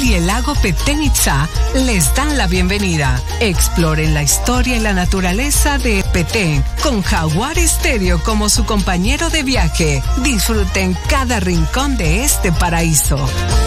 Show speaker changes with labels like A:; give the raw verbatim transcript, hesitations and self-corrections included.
A: y el lago Petén Itzá les dan la bienvenida. Exploren la historia y la naturaleza de Petén con Jaguar Estéreo como su compañero de viaje. Disfruten cada rincón de este paraíso.